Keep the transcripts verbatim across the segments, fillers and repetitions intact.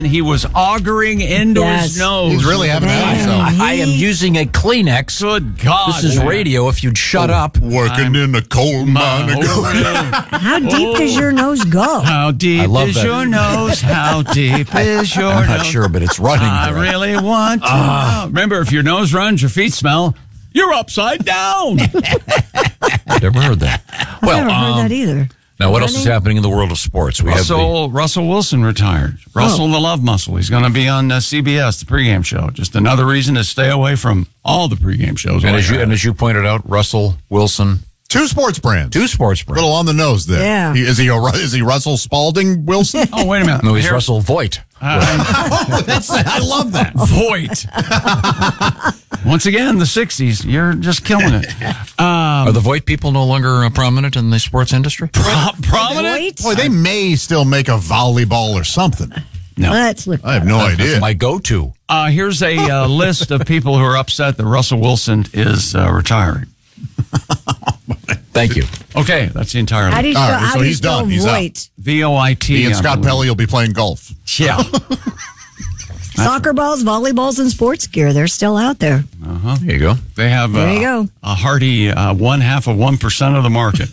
He was auguring into Yes. his nose. He's really having Man. it himself. I, I am using a Kleenex. Good God. This is man. radio. If you'd shut up. Working I'm- in a coal mine. Oh, yeah. How deep does your nose go? How deep I love is that. your nose? How deep is your I'm nose? not sure, but it's running. I there. really want to know. Remember, if your nose runs, your feet smell, you're upside down. Never heard that. I've Well, never heard um, that either. now what else is Running? happening in the world of sports? We have Russell Russell Wilson retired. Russell the Love Muscle. He's going to be on uh, C B S, the pregame show. Just another reason to stay away from all the pregame shows. the, and like as you that. and as you pointed out, Russell Wilson, Two sports brands. two sports A brands. little on the nose there. Yeah. He, is he a, Ru- is he Russell Spalding Wilson? Oh, wait a minute. No, he's Here- Russell Voigt. Uh, Oh, that's, I love that. Voigt. Once again, the sixties. You're just killing it. Um, Are the Voigt people no longer uh, prominent in the sports industry? pro- prominent? Wait. Boy, they may still make a volleyball or something. No. Let's look. I have no idea. That's my go-to. Uh, here's a uh, list of people who are upset that Russell Wilson is uh, retiring. Thank you. Okay, that's the entire How do you All spell, right, how so do you he's spell done. He's out. Voigt? V O I T. He and I Scott believe. Pelley will be playing golf. Yeah. Soccer balls, volleyballs, and sports gear. They're still out there. There you go. They have There uh, you go. a hearty uh, one half of one percent of the market.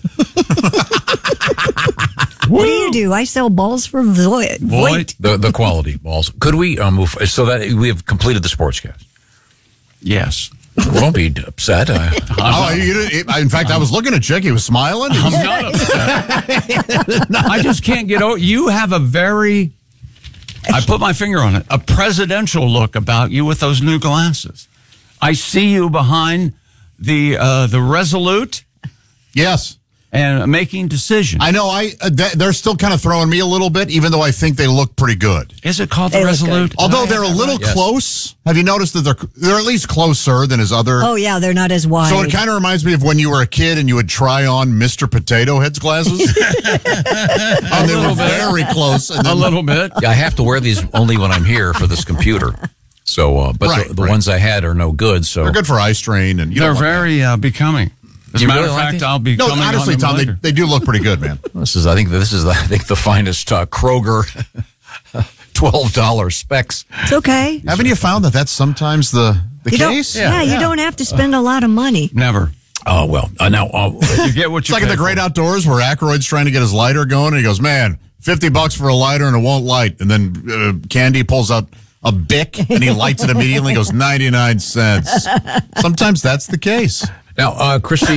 What do you do? I sell balls for Voigt. Voigt. The the quality balls. Could we uh, move so that we have completed the sportscast? Yes. Well, don't be upset. I, Oh, you didn't, in fact, I was looking at Chick. He was smiling. He was- I'm not upset. I just can't get over. You have a very, I put my finger on it, a presidential look about you with those new glasses. I see you behind the uh, the Resolute yes. and making decisions. I know. I uh, th- they're still kind of throwing me a little bit, even though I think they look pretty good. Is it called They the look Resolute? good. Although Did I they're a have that little right? Yes. close. Have you noticed that they're they're at least closer than his other? Oh, yeah, they're not as wide. So it kind of reminds me of when you were a kid and you would try on Mister Potato Head's glasses. And they were very close. And A then, little bit. I have to wear these only when I'm here for this computer. So, uh, but Right, the, the right. ones I had are no good. So they're good for eye strain. And you They're don't want very uh, becoming. As a You matter really of like fact, these? I'll be that. No, coming honestly, on them Tom, they, later. they do look pretty good, man. this is. I think this is. I think the finest uh, Kroger twelve dollar specs. It's okay. Haven't you found that that's sometimes the, the You case? don't, yeah, you don't have to spend a lot of money. Never. Oh well. Uh, now uh, You get what It's you like in pay the Great for. Outdoors where Aykroyd's trying to get his lighter going, and he goes, man, fifty bucks for a lighter and it won't light. And then uh, Candy pulls out a Bic and he lights it immediately and goes, ninety-nine cents. Sometimes that's the case. now, uh, Christy,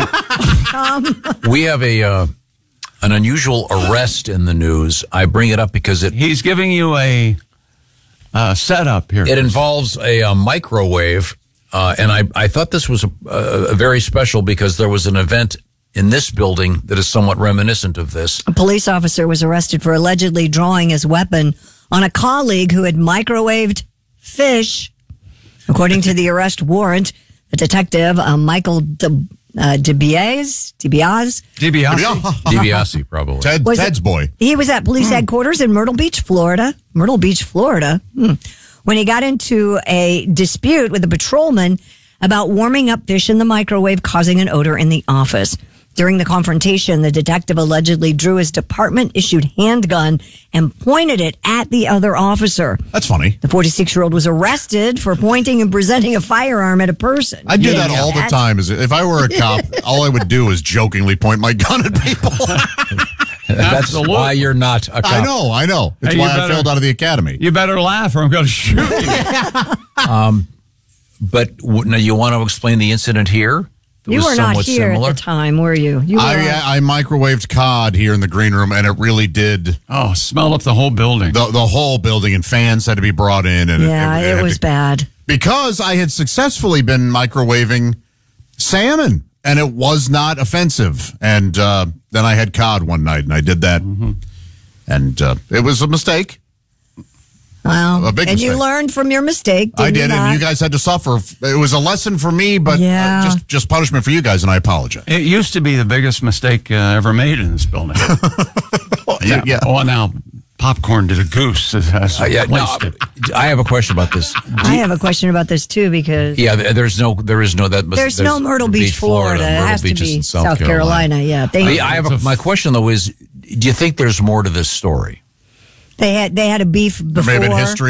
we have a uh, an unusual arrest in the news. I bring it up because it He's giving you a uh, setup here. it involves a, uh microwave, uh, and I I thought this was a, a very special because there was an event in this building that is somewhat reminiscent of this. A police officer was arrested for allegedly drawing his weapon on a colleague who had microwaved fish. According to the arrest warrant, the detective, uh, Michael De, uh, DeBiase, DeBiase, DiBiase. DiBiase, probably. Ted, Was Ted's it- boy. he was at police headquarters in Myrtle Beach, Florida. Myrtle Beach, Florida. Hmm. When he got into a dispute with a patrolman about warming up fish in the microwave, causing an odor in the office. During the confrontation, the detective allegedly drew his department-issued handgun and pointed it at the other officer. That's funny. The forty-six-year-old was arrested for pointing and presenting a firearm at a person. I do Yeah. that all the time. Is If I were a cop, all I would do is jokingly point my gun at people. That's Absolutely. why you're not a cop. I know, I know. It's Hey, you why I better- failed out of the academy. You better laugh or I'm going to shoot you. But w- now you want to explain the incident here? It You was were not somewhat here similar. at the time, were you? You were I, on- I microwaved cod here in the green room, and it really did. Oh, smell up the whole building. The, the whole building and fans had to be brought in. And yeah, it, it, had was to- bad. Because I had successfully been microwaving salmon, and it was not offensive. And uh, then I had cod one night, and I did that. Mm-hmm. And uh, it was a mistake. Well, A big and you mistake. learned from your mistake. I didn't did, you and not? you guys had to suffer. It was a lesson for me, but Yeah. uh, just, just punishment for you guys, and I apologize. It used to be the biggest mistake uh, ever made in this building. Yeah, yeah. Oh, now popcorn to the goose has, has Uh, yeah, no, replaced it. I have a question about this. I have a question about this too because Yeah, th- there's no, there is no that. there's, no Myrtle Beach, Florida. It Myrtle has Beach to is be in South, Carolina. Yeah, they, I, I have a, my question though is, do you think there's more to this story? They had they had a beef before. Maybe in history.